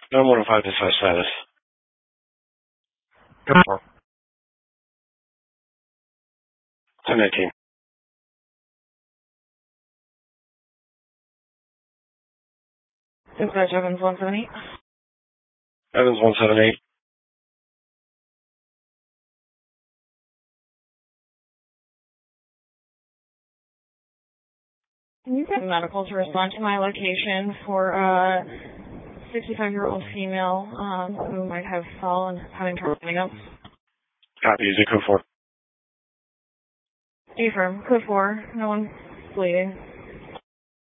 915 dispatch status. Go for 1019. Dispatch Evans 178. Evans 178. You get medical to respond to my location for a 65-year-old female who might have fallen, having trouble getting up. Copy. Is it code 4? Affirm. Code 4. No one bleeding.